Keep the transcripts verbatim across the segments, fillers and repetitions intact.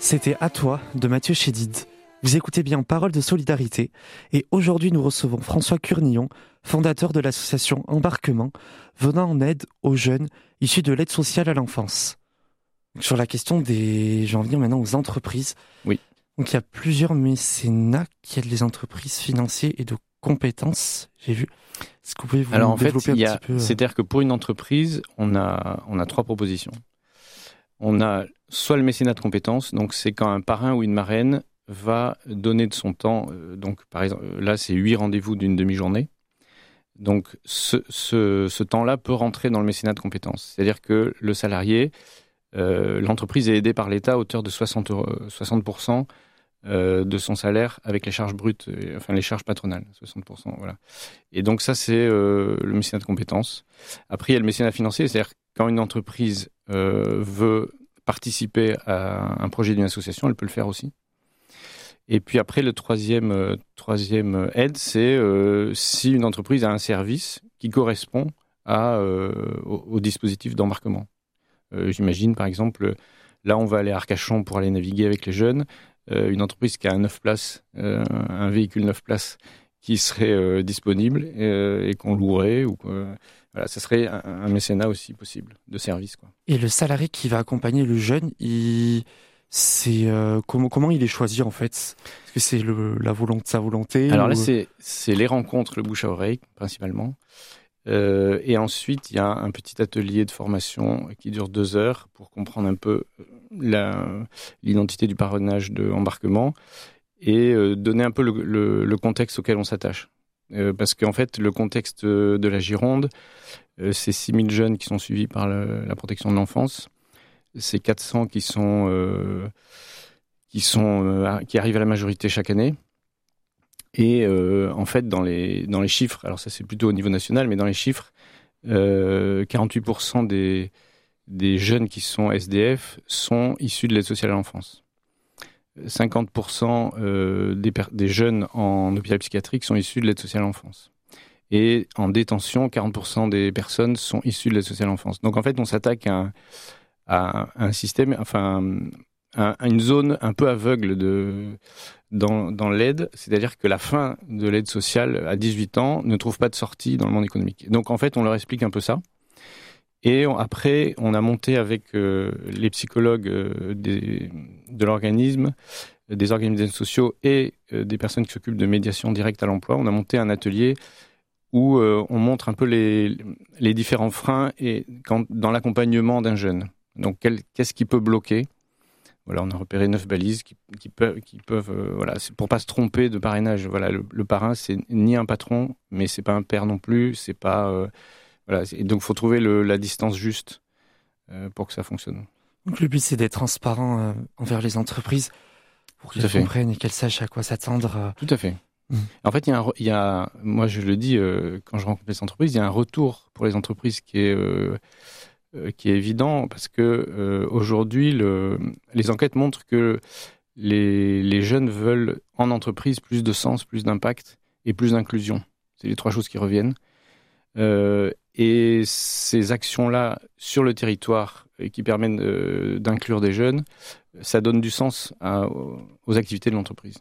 C'était À toi de Mathieu Chédid. Vous écoutez bien Parole de solidarité et aujourd'hui nous recevons François Curnillon, fondateur de l'association Embarquement, venant en aide aux jeunes issus de l'aide sociale à l'enfance. Sur la question des... J'en viens maintenant aux entreprises. Oui. Donc il y a plusieurs mécénats qui aident les entreprises financiers et de compétences, j'ai vu. Est-ce que vous pouvez vous Alors en fait, développer il y un a, petit peu c'est-à-dire que pour une entreprise, on a, on a trois propositions. On a soit le mécénat de compétences, donc c'est quand un parrain ou une marraine va donner de son temps, euh, donc par exemple, là c'est huit rendez-vous d'une demi-journée. Donc ce, ce, ce temps-là peut rentrer dans le mécénat de compétences. C'est-à-dire que le salarié, euh, l'entreprise est aidée par l'État à hauteur de soixante pour cent euh, de son salaire avec les charges brutes, et, enfin les charges patronales, soixante pour cent, voilà. Et donc ça c'est euh, le mécénat de compétences. Après il y a le mécénat financier, c'est-à-dire quand une entreprise euh, veut participer à un projet d'une association, elle peut le faire aussi. Et puis après, le troisième, euh, troisième aide, c'est euh, si une entreprise a un service qui correspond à, euh, au, au dispositif d'embarquement. Euh, j'imagine, par exemple, là, on va aller à Arcachon pour aller naviguer avec les jeunes. Euh, une entreprise qui a un neuf places, euh, un véhicule neuf places qui serait euh, disponible euh, et qu'on louerait. Ou, euh, voilà, ça serait un, un mécénat aussi possible de service, quoi. Et le salarié qui va accompagner le jeune, il... c'est euh, comment comment il est choisi en fait? Est-ce que c'est le la volonté sa volonté? Alors ou... là, c'est c'est les rencontres, le bouche à oreille principalement, euh, et ensuite il y a un petit atelier de formation qui dure deux heures pour comprendre un peu la l'identité du parrainage de embarquement et euh, donner un peu le, le, le contexte auquel on s'attache. Euh, parce qu'en fait, le contexte de la Gironde, euh, c'est six mille jeunes qui sont suivis par le, la protection de l'enfance. C'est quatre cents qui sont, euh, qui, sont euh, qui arrivent à la majorité chaque année. Et euh, en fait, dans les, dans les chiffres, alors ça c'est plutôt au niveau national, mais dans les chiffres, euh, quarante-huit pour cent des, des jeunes qui sont S D F sont issus de l'aide sociale à l'enfance. cinquante pour cent euh, des, des jeunes en hôpital psychiatrique sont issus de l'aide sociale à l'enfance. Et en détention, quarante pour cent des personnes sont issues de l'aide sociale à l'enfance. Donc en fait, on s'attaque à un, à un système, enfin à une zone un peu aveugle de, dans, dans l'aide, c'est-à-dire que la fin de l'aide sociale à dix-huit ans ne trouve pas de sortie dans le monde économique. Donc en fait, on leur explique un peu ça. Et on, après, on a monté avec euh, les psychologues euh, des, de l'organisme, des organismes sociaux et euh, des personnes qui s'occupent de médiation directe à l'emploi, on a monté un atelier où euh, on montre un peu les, les différents freins et quand, dans l'accompagnement d'un jeune. Donc, quel, qu'est-ce qui peut bloquer? Voilà, on a repéré neuf balises qui, qui peuvent, qui peuvent euh, voilà, c'est pour pas se tromper de parrainage. Voilà, le, le parrain, c'est ni un patron, mais c'est pas un père non plus. C'est pas, euh, voilà, c'est, donc, faut trouver le, la distance juste euh, pour que ça fonctionne. Donc, le but, c'est d'être transparent euh, envers les entreprises pour qu'elles comprennent et qu'elles sachent à quoi s'attendre. Euh... Tout à fait. Mmh. En fait, il y a, un, il y a, moi, je le dis euh, quand je rencontre les entreprises, il y a un retour pour les entreprises qui est euh, qui est évident parce que euh, aujourd'hui, le, les enquêtes montrent que les, les jeunes veulent en entreprise plus de sens, plus d'impact et plus d'inclusion. C'est les trois choses qui reviennent. Euh, et ces actions-là sur le territoire et qui permettent euh, d'inclure des jeunes, ça donne du sens à, aux activités de l'entreprise.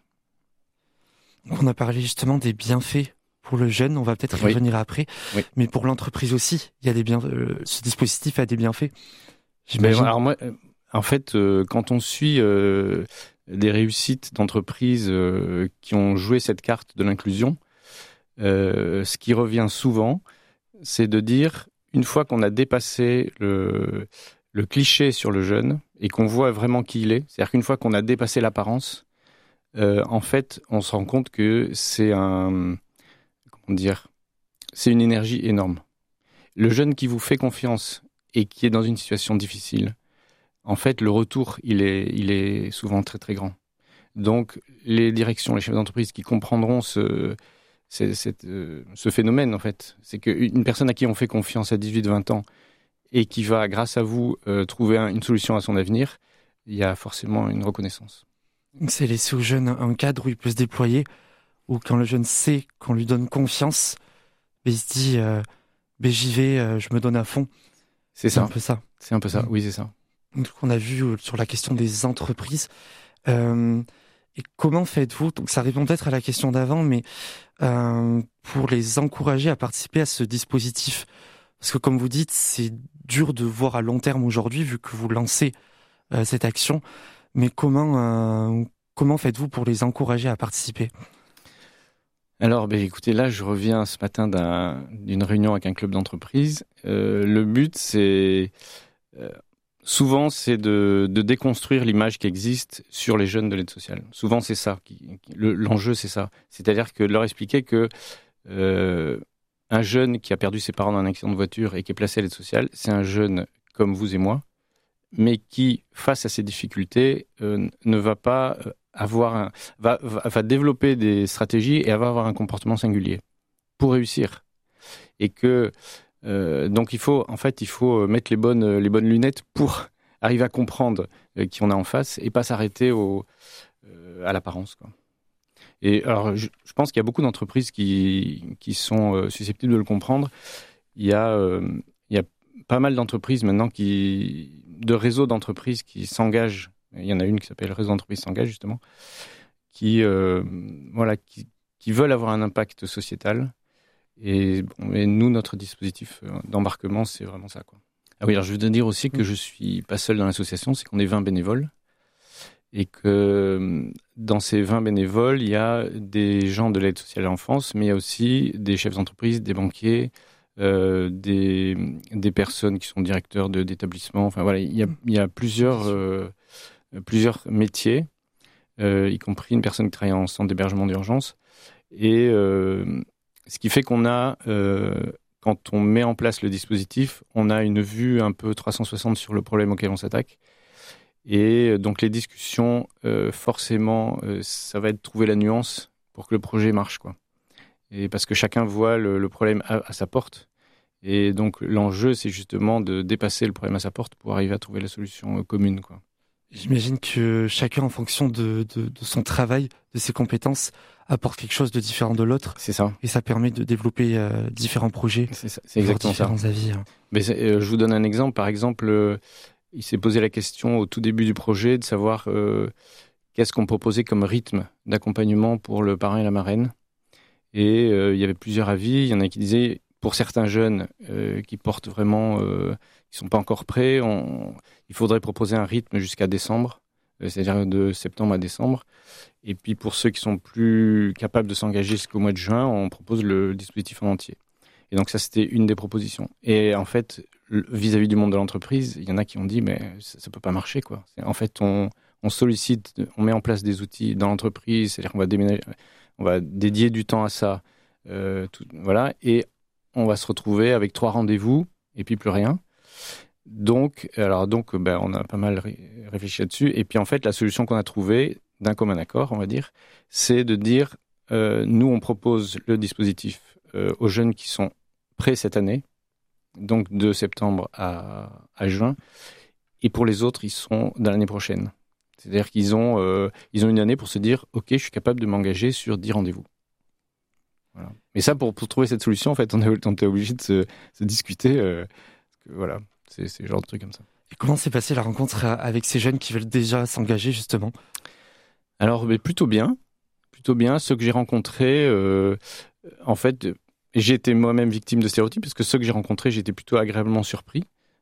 Donc on a parlé justement des bienfaits pour le jeune, on va peut-être y oui. revenir après, oui. mais pour l'entreprise aussi, il y a des bien, euh, ce dispositif a des bienfaits. J'imagine. Ben, alors moi, en fait, euh, quand on suit euh, des réussites d'entreprises euh, qui ont joué cette carte de l'inclusion, euh, ce qui revient souvent, c'est de dire, une fois qu'on a dépassé le, le cliché sur le jeune et qu'on voit vraiment qui il est, c'est-à-dire qu'une fois qu'on a dépassé l'apparence, euh, en fait, on se rend compte que c'est un... dire, c'est une énergie énorme. Le jeune qui vous fait confiance et qui est dans une situation difficile, en fait, le retour, il est, il est souvent très, très grand. Donc, les directions, les chefs d'entreprise qui comprendront ce, ce, cette, ce phénomène, en fait, c'est qu'une personne à qui on fait confiance à dix-huit vingt ans et qui va, grâce à vous, euh, trouver un, une solution à son avenir, il y a forcément une reconnaissance. C'est laisser au jeune un cadre où il peut se déployer, ou quand le jeune sait qu'on lui donne confiance, ben il se dit euh, ben j'y vais, euh, je me donne à fond. C'est, c'est ça. un peu ça. C'est un peu ça, mmh. oui, c'est ça. qu'on a vu sur la question des entreprises. Euh, et comment faites-vous, donc ça répond peut-être à la question d'avant, mais euh, pour les encourager à participer à ce dispositif? Parce que comme vous dites, c'est dur de voir à long terme aujourd'hui, vu que vous lancez euh, cette action. Mais comment, euh, comment faites-vous pour les encourager à participer? Alors, ben, écoutez, là, je reviens ce matin d'un, d'une réunion avec un club d'entreprise. Euh, le but, c'est euh, souvent, c'est de, de déconstruire l'image qui existe sur les jeunes de l'aide sociale. Souvent, c'est ça. Qui, qui, le, l'enjeu, c'est ça. C'est-à-dire que de leur expliquer que euh, un jeune qui a perdu ses parents dans un accident de voiture et qui est placé à l'aide sociale, c'est un jeune comme vous et moi, mais qui, face à ces difficultés, euh, ne va pas avoir un, va, va, va développer des stratégies et va avoir un comportement singulier pour réussir. Et que euh, donc il faut, en fait, il faut mettre les bonnes, les bonnes lunettes pour arriver à comprendre euh, qui on a en face et pas s'arrêter au, euh, à l'apparence, quoi. Et alors, je, je pense qu'il y a beaucoup d'entreprises qui, qui sont euh, susceptibles de le comprendre. Il y a, euh, il y a pas mal d'entreprises maintenant qui, de réseaux d'entreprises qui s'engagent. Il y en a une qui s'appelle Réseau d'entreprises s'engage justement, qui, euh, voilà, qui, qui veulent avoir un impact sociétal. Et, bon, et nous, notre dispositif d'embarquement, c'est vraiment ça, quoi. Ah oui, alors je veux dire aussi que je suis pas seul dans l'association, c'est qu'on est vingt bénévoles. Et que dans ces vingt bénévoles, il y a des gens de l'aide sociale à l'enfance, mais il y a aussi des chefs d'entreprise, des banquiers, euh, des, des personnes qui sont directeurs de, d'établissements. Enfin voilà, il y a, il y a plusieurs, euh, plusieurs métiers, euh, y compris une personne qui travaille en centre d'hébergement d'urgence. Et euh, ce qui fait qu'on a, euh, quand on met en place le dispositif, on a une vue un peu trois cent soixante sur le problème auquel on s'attaque. Et donc les discussions, euh, forcément, euh, ça va être trouver la nuance pour que le projet marche, quoi. Et parce que chacun voit le, le problème à, à sa porte. Et donc l'enjeu, c'est justement de dépasser le problème à sa porte pour arriver à trouver la solution euh, commune, quoi. J'imagine que chacun, en fonction de, de, de son travail, de ses compétences, apporte quelque chose de différent de l'autre. C'est ça. Et ça permet de développer euh, différents projets. C'est ça, c'est exactement différents ça. avis. Mais euh, je vous donne un exemple. Par exemple, euh, il s'est posé la question au tout début du projet de savoir euh, qu'est-ce qu'on proposait comme rythme d'accompagnement pour le parrain et la marraine. Et euh, il y avait plusieurs avis. Il y en a qui disaient, pour certains jeunes euh, qui portent vraiment, euh, qui sont pas encore prêts, on, il faudrait proposer un rythme jusqu'à décembre, euh, c'est-à-dire de septembre à décembre. Et puis pour ceux qui sont plus capables de s'engager jusqu'au mois de juin, on propose le dispositif en entier. Et donc ça, c'était une des propositions. Et en fait, vis-à-vis du monde de l'entreprise, il y en a qui ont dit, mais ça, ça peut pas marcher, quoi. En fait, on, on sollicite, on met en place des outils dans l'entreprise, c'est-à-dire qu'on va déménager, on va dédier du temps à ça, euh, tout, voilà, et on va se retrouver avec trois rendez-vous et puis plus rien. Donc, alors donc, ben, on a pas mal ré- réfléchi là-dessus. Et puis en fait, la solution qu'on a trouvée, d'un commun accord, on va dire, c'est de dire, euh, nous, on propose le dispositif euh, aux jeunes qui sont prêts cette année, donc de septembre à, à juin, et pour les autres, ils seront dans l'année prochaine. C'est-à-dire qu'ils ont, euh, ils ont une année pour se dire, ok, je suis capable de m'engager sur dix rendez-vous. Voilà. Mais ça, pour, pour trouver cette solution, en fait, on est, on est obligé de se, se discuter. Euh, parce que, voilà, c'est, c'est le genre de truc comme ça. Et comment s'est passée la rencontre avec ces jeunes qui veulent déjà s'engager, justement? Alors, mais plutôt bien. Plutôt bien. Ceux que j'ai rencontrés, euh, en fait, j'ai été moi-même victime de stéréotypes, parce que ceux que j'ai rencontrés, j'étais plutôt agréablement surpris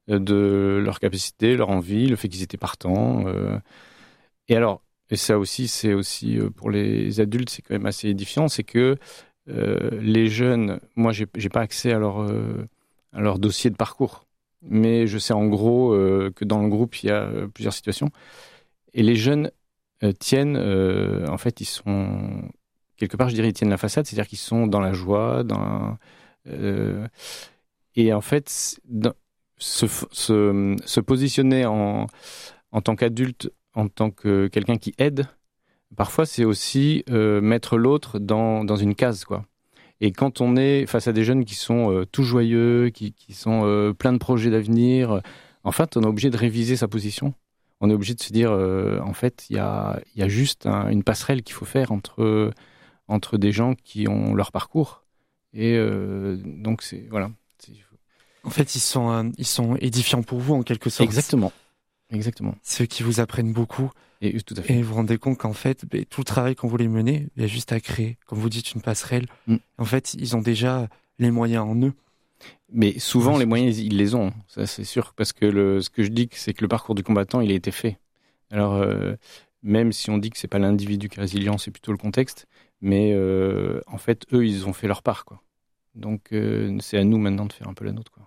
de leur capacité, leur envie, le fait qu'ils étaient partants. Euh. Et alors, et ça aussi, c'est aussi pour les adultes, c'est quand même assez édifiant, c'est que euh, les jeunes, moi, j'ai, j'ai pas accès à leur, euh, à leur dossier de parcours, mais je sais en gros euh, que dans le groupe, il y a plusieurs situations. Et les jeunes euh, tiennent, euh, en fait, ils sont, quelque part, je dirais, ils tiennent la façade, c'est-à-dire qu'ils sont dans la joie, dans, euh, et en fait, dans, Se, se, se positionner en, en tant qu'adulte, en tant que quelqu'un qui aide, parfois c'est aussi euh, mettre l'autre dans, dans une case, quoi. Et quand on est face à des jeunes qui sont euh, tout joyeux, qui, qui sont euh, plein de projets d'avenir, en fait, on est obligé de réviser sa position. On est obligé de se dire, euh, en fait, il y a, y a juste un, une passerelle qu'il faut faire entre, entre des gens qui ont leur parcours. Et euh, donc, c'est, voilà. C'est, En fait, ils sont, euh, ils sont édifiants pour vous, en quelque sorte. Exactement. Exactement. Ceux qui vous apprennent beaucoup. Et, tout à fait. Et vous vous rendez compte qu'en fait, bah, tout le travail qu'on voulait mener, il y a juste à créer, comme vous dites, une passerelle. Mm. En fait, ils ont déjà les moyens en eux. Mais souvent, les moyens, ils les ont, ça c'est sûr, parce que le, ce que je dis, c'est que le parcours du combattant, il a été fait. Alors, euh, même si on dit que c'est pas l'individu qui est résilient, c'est plutôt le contexte, mais euh, en fait, eux, ils ont fait leur part, quoi. Donc, euh, c'est à nous maintenant de faire un peu la nôtre, quoi.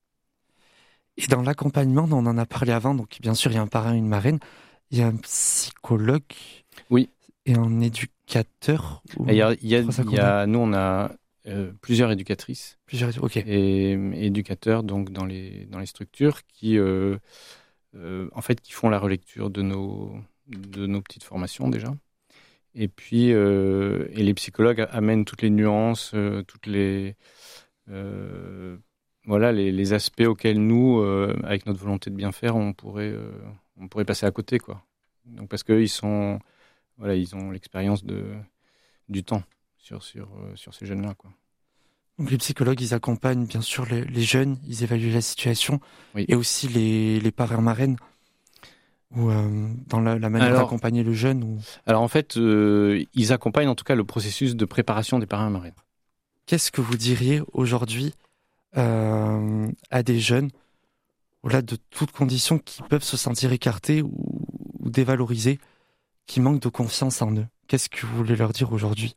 Et dans l'accompagnement, on en a parlé avant, donc bien sûr, il y a un parrain, une marraine, il y a un psychologue, oui, et un éducateur. Il y a, il y a, il y a, nous, on a euh, plusieurs éducatrices, plusieurs, ok, et éducateurs donc dans les dans les structures qui, euh, euh, en fait, qui font la relecture de nos de nos petites formations déjà. Et puis, euh, et les psychologues amènent toutes les nuances, euh, toutes les euh, voilà les, les aspects auxquels nous, euh, avec notre volonté de bien faire, on pourrait euh, on pourrait passer à côté, quoi. Donc parce que ils sont voilà ils ont l'expérience de du temps sur sur euh, sur ces jeunes-là, quoi. Donc les psychologues, ils accompagnent bien sûr les, les jeunes, ils évaluent la situation, oui. Et aussi les les parrains marraines. Ou euh, dans la, la manière alors, d'accompagner le jeune ou... Alors en fait, euh, ils accompagnent en tout cas le processus de préparation des parrains marraines. Qu'est-ce que vous diriez aujourd'hui euh, à des jeunes, au-delà de toutes conditions, qui peuvent se sentir écartés ou, ou dévalorisés, qui manquent de confiance en eux? Qu'est-ce que vous voulez leur dire aujourd'hui?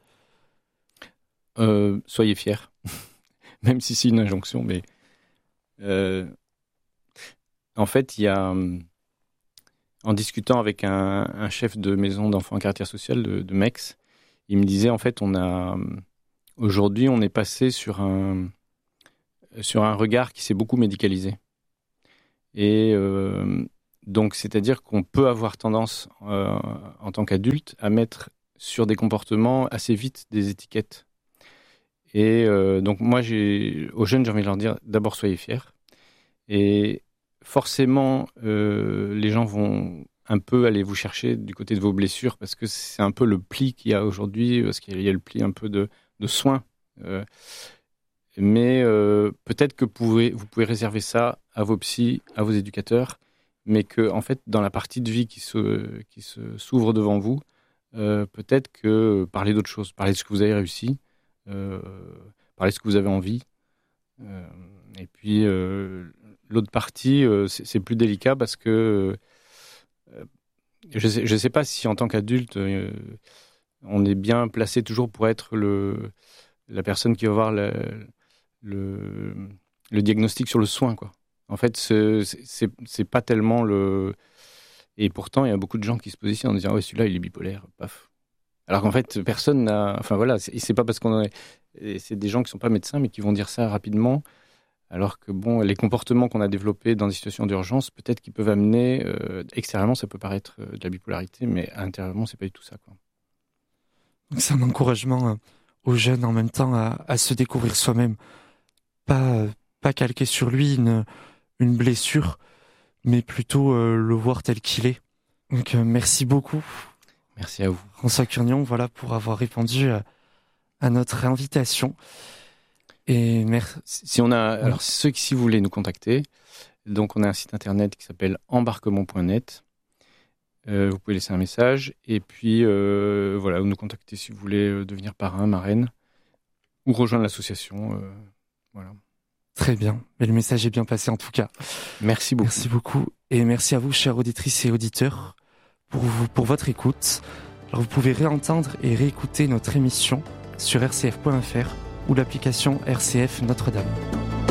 euh, Soyez fiers, même si c'est une injonction, mais euh, en fait, il y a... En discutant avec un, un chef de maison d'enfants à caractère social de, de Mex, il me disait en fait, on a aujourd'hui, on est passé sur un sur un regard qui s'est beaucoup médicalisé. Et euh, donc, c'est-à-dire qu'on peut avoir tendance, euh, en tant qu'adulte, à mettre sur des comportements assez vite des étiquettes. Et euh, donc, moi, j'ai, aux jeunes, j'ai envie de leur dire, d'abord, soyez fiers. Et forcément, euh, les gens vont un peu aller vous chercher du côté de vos blessures, parce que c'est un peu le pli qu'il y a aujourd'hui, parce qu'il y a le pli un peu de, de soins. Euh, mais euh, peut-être que vous pouvez, vous pouvez réserver ça à vos psys, à vos éducateurs, mais que, en fait, dans la partie de vie qui, se, qui se, s'ouvre devant vous, euh, peut-être que parler d'autre chose, parler de ce que vous avez réussi, euh, parler de ce que vous avez envie, euh, et puis... Euh, L'autre partie, euh, c'est, c'est plus délicat parce que euh, je sais, je sais pas si en tant qu'adulte, euh, on est bien placé toujours pour être le, la personne qui va voir la, le, le diagnostic sur le soin, quoi. En fait, c'est, c'est, c'est pas tellement le... Et pourtant, il y a beaucoup de gens qui se positionnent en disant « Ouais, celui-là, il est bipolaire, paf ». Alors qu'en fait, personne n'a... Enfin voilà, c'est, c'est pas parce qu'on en est... C'est des gens qui sont pas médecins, mais qui vont dire ça rapidement. Alors que bon, les comportements qu'on a développés dans des situations d'urgence, peut-être qu'ils peuvent amener, euh, extérieurement, ça peut paraître euh, de la bipolarité, mais intérieurement, c'est pas du tout ça, quoi. Donc c'est un encouragement euh, aux jeunes en même temps à, à se découvrir soi-même, pas euh, pas calquer sur lui une une blessure, mais plutôt euh, le voir tel qu'il est. Donc euh, merci beaucoup. Merci à vous, François Curnion, voilà pour avoir répondu à, à notre invitation. Et merci. Si on a, alors ceux qui, si vous voulez nous contacter, donc on a un site internet qui s'appelle embarquement point net. Euh, vous pouvez laisser un message et puis euh, voilà, nous contacter si vous voulez devenir parrain, marraine ou rejoindre l'association. Euh, voilà. Très bien, mais le message est bien passé en tout cas. Merci beaucoup. Merci beaucoup et merci à vous, chères auditrices et auditeurs, pour vous, pour votre écoute. Alors vous pouvez réentendre et réécouter notre émission sur r c f point f r ou l'application R C F Notre-Dame.